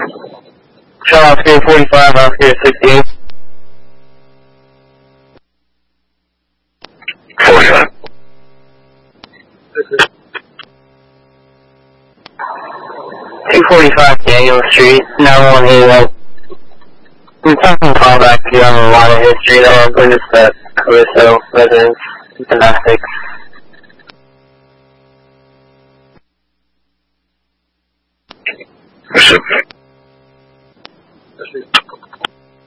Charles, Oscar 45, Oscar 68. 45. 245 Daniel Street, 918. I'm talking call back to you on a lot of history that I've witnessed at Caruso residence, domestic.